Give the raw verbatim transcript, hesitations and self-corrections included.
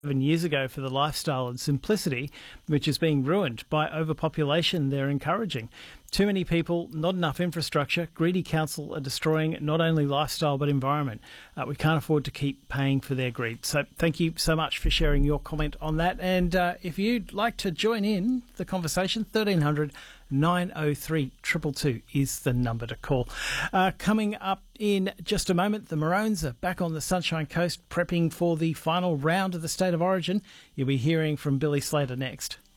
seven years ago for the lifestyle and simplicity, which is being ruined by overpopulation they're encouraging. Too many people, not enough infrastructure, greedy council are destroying not only lifestyle but environment. Uh, we can't afford to keep paying for their greed. So thank you so much for sharing your comment on that. And uh, if you'd like to join in the conversation, thirteen hundred nine oh three two two two is the number to call. Uh, coming up in just a moment, the Maroons are back on the Sunshine Coast prepping for the final round of the State of Origin. You'll be hearing from Billy Slater next.